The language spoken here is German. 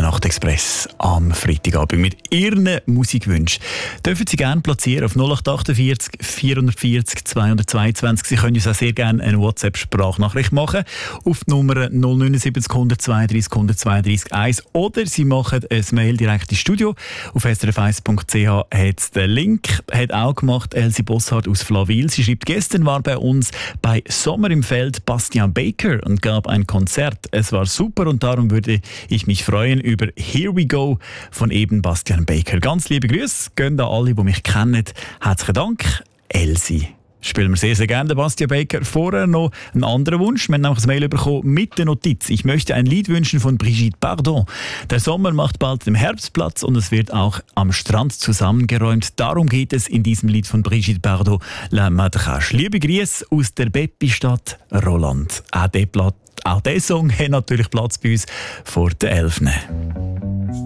der Nachtexpress am Freitagabend mit Ihren Musikwünschen. Dürfen Sie gerne platzieren auf 0848 440 222. Sie können uns auch sehr gerne eine WhatsApp-Sprachnachricht machen auf die Nummer 079 132 132 1 oder Sie machen ein Mail direkt ins Studio. Auf srf1.ch hat es den Link. Hat auch gemacht Elsie Bosshardt aus Flawil. Sie schreibt, gestern war bei uns bei Sommer im Feld Bastian Baker und gab ein Konzert. Es war super und darum würde ich mich freuen über Here We Go von eben Bastian Baker. Ganz liebe Grüße, gehen da alle, die mich kennen. Herzlichen Dank, Elsie. Spielen wir sehr, sehr gerne den Bastian Baker. Vorher noch einen anderen Wunsch. Wir haben nämlich ein Mail bekommen mit der Notiz. Ich möchte ein Lied wünschen von Brigitte Bardot. Der Sommer macht bald den Herbst Platz und es wird auch am Strand zusammengeräumt. Darum geht es in diesem Lied von Brigitte Bardot, La Madrache. Liebe Grüße aus der Beppi-Stadt Roland. Auch dieser Song hat natürlich Platz bei uns vor den 11.